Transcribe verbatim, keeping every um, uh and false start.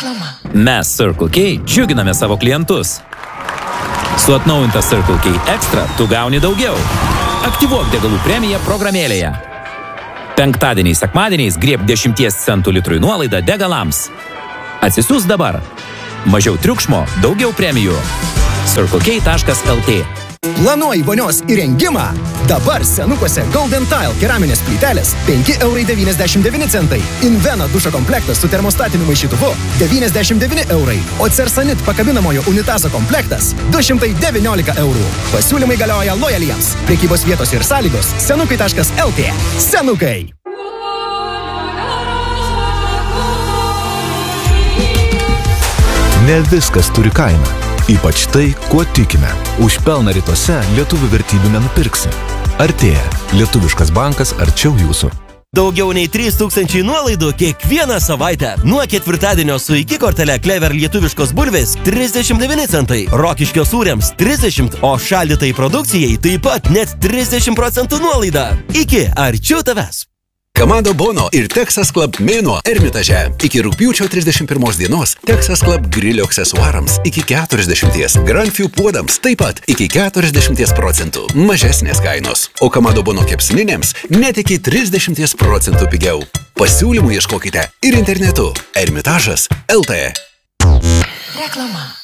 Reklama. Mes Circle K džiuginame savo klientus. Su atnaujinta Circle K Extra tu gauni daugiau. Aktyvuok degalų premiją programėlėje. Penktadieniais, sekmadieniais grieb dešimties centų litrui nuolaidą degalams. Atsisiųs dabar. Mažiau triukšmo, daugiau premijų. circle k taškas l t. Planuoji vonios įrengimą? Dabar senukuose Golden Tile keraminės plytelės penki eurai devyniasdešimt devyni centai. Invena dušo komplektas su termostatiniu maišytuvu devyniasdešimt devyni eurai. O Cersanit pakabinamojo unitazo komplektas du šimtai devyniolika eurų. Pasiūlymai galioja lojaliems. Prekybos vietos ir sąlygos senukai taškas l t. Senukai. Ne viskas turi kainą. Ypač tai, kuo tikime. Už pelną rytuose lietuvių vertybių nenupirksi. Artėja. Lietuviškas bankas arčiau jūsų. Daugiau nei trys tūkstančiai nuolaidų kiekvieną savaitę. Nuo ketvirtadienio su iki kortele Clever lietuviškos bulvės trisdešimt devyni centai. Rokiškio sūriams trisdešimt, o šaldytai produkcijai taip pat net trisdešimt procentų nuolaida. Iki arčiau tavęs. Kamado Bono ir Texas Club mėnuo Ermitaže. Iki rugpjūčio trisdešimt pirmos dienos Texas Club grilio aksesuarams iki keturiasdešimties, Grand Few puodams taip pat iki keturiasdešimties procentų mažesnės kainos. O Kamado Bono kepsninėms net iki trisdešimties procentų pigiau. Pasiūlymų ieškokite ir internetu ermitažas taškas l t. Reklama.